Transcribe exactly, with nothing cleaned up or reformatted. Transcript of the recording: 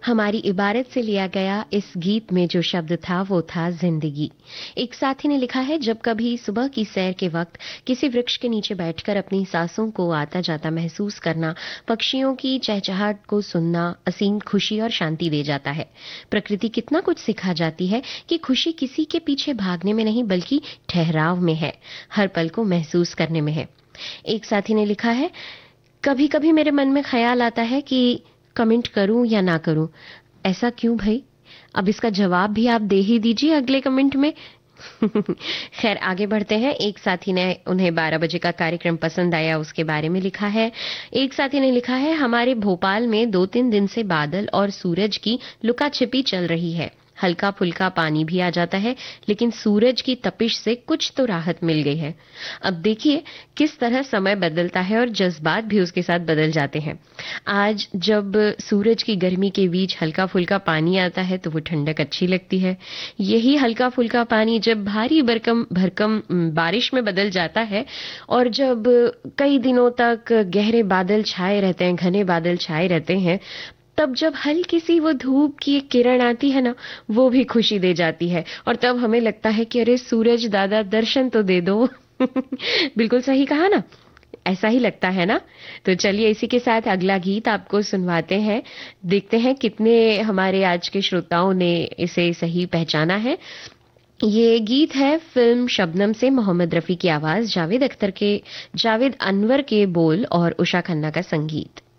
हमारी इबारत से लिया गया इस गीत में जो शब्द था वो था जिंदगी। एक साथी ने लिखा है, जब कभी सुबह की सैर के वक्त किसी वृक्ष के नीचे बैठकर अपनी सांसों को आता जाता महसूस करना, पक्षियों की चहचहाट को सुनना असीम खुशी और शांति दे जाता है। प्रकृति कितना कुछ सिखा जाती है कि खुशी किसी के पीछे भागने में नहीं बल्कि ठहराव में है, हर पल को महसूस करने में है। एक साथी ने लिखा है, कभी कभी मेरे मन में ख्याल आता है कि कमेंट करूं या ना करूं। ऐसा क्यों भाई? अब इसका जवाब भी आप दे ही दीजिए अगले कमेंट में। खैर, आगे बढ़ते हैं। एक साथी ने उन्हें बारह बजे का कार्यक्रम पसंद आया, उसके बारे में लिखा है। एक साथी ने लिखा है, हमारे भोपाल में दो तीन दिन से बादल और सूरज की लुका छिपी चल रही है। हल्का फुल्का पानी भी आ जाता है, लेकिन सूरज की तपिश से कुछ तो राहत मिल गई है। अब देखिए किस तरह समय बदलता है और जज्बात भी उसके साथ बदल जाते हैं। आज जब सूरज की गर्मी के बीच हल्का फुल्का पानी आता है तो वो ठंडक अच्छी लगती है। यही हल्का फुल्का पानी जब भारी भरकम भरकम बारिश में बदल जाता है और जब कई दिनों तक गहरे बादल छाए रहते हैं, घने बादल छाए रहते हैं, तब जब हल्की सी वो धूप की एक किरण आती है ना, वो भी खुशी दे जाती है। और तब हमें लगता है कि अरे सूरज दादा दर्शन तो दे दो। बिल्कुल सही कहा ना, ऐसा ही लगता है ना। तो चलिए इसी के साथ अगला गीत आपको सुनवाते हैं। देखते हैं कितने हमारे आज के श्रोताओं ने इसे सही पहचाना है। ये गीत है फिल्म शबनम से, मोहम्मद रफी की आवाज, जावेद अख्तर के जावेद अनवर के बोल और उषा खन्ना का संगीत।